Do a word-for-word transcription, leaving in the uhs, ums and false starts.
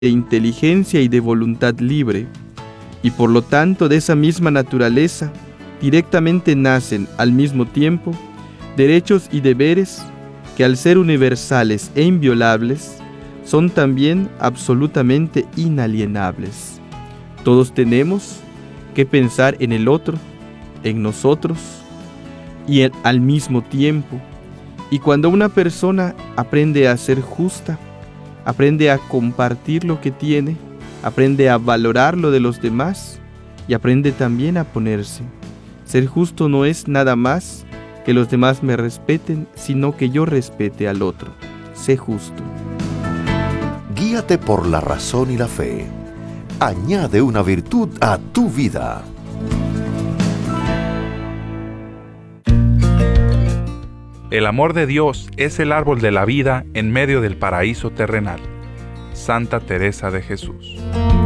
de inteligencia y de voluntad libre, y por lo tanto de esa misma naturaleza directamente nacen al mismo tiempo derechos y deberes que, al ser universales e inviolables, son también absolutamente inalienables. Todos tenemos que pensar en el otro, en nosotros y en, al mismo tiempo. Y cuando una persona aprende a ser justa, aprende a compartir lo que tiene, aprende a valorar lo de los demás y aprende también a ponerse. Ser justo no es nada más que los demás me respeten, sino que yo respete al otro. Sé justo. Guíate por la razón y la fe. Añade una virtud a tu vida. El amor de Dios es el árbol de la vida en medio del paraíso terrenal. Santa Teresa de Jesús.